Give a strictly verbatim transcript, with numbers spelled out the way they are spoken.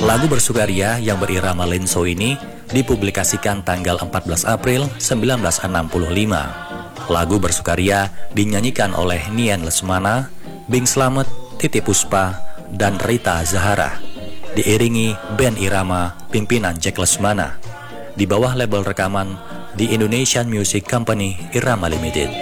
Lagu Bersukaria yang berirama lenso ini dipublikasikan tanggal empat belas April seribu sembilan ratus enam puluh lima. Lagu Bersukaria dinyanyikan oleh Nian Lesmana, Bing Slamet, Titi Puspa, dan Rita Zahara, diiringi band irama pimpinan Jack Lesmana, di bawah label rekaman The Indonesian Music Company Irama Limited.